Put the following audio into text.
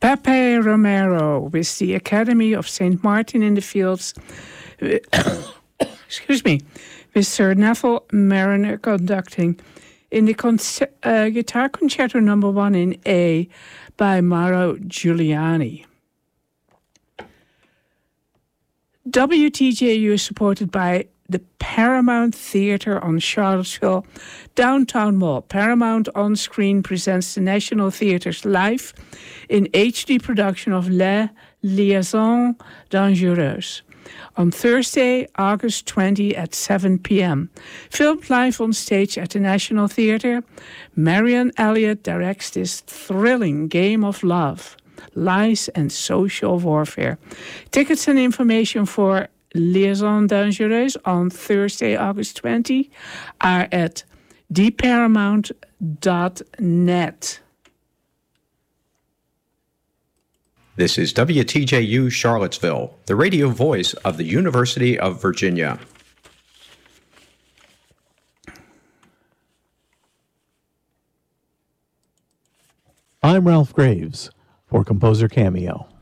Pepe Romero with the Academy of St. Martin in the Fields. Excuse me. With Sir Neville Mariner conducting in the Guitar Concerto No. 1 in A by Mauro Giuliani. WTJU is supported by the Paramount Theatre on Charlottesville Downtown Mall. Paramount On Screen presents the National Theatre's live in HD production of Les Liaisons Dangereuses on Thursday, August 20 at 7 p.m. Filmed live on stage at the National Theatre, Marion Elliott directs this thrilling game of love, lies and social warfare. Tickets and information for Liaison Dangereuse on Thursday, August 20 are at theparamount.net. This is WTJU Charlottesville, the radio voice of the University of Virginia. I'm Ralph Graves for Composer Cameo.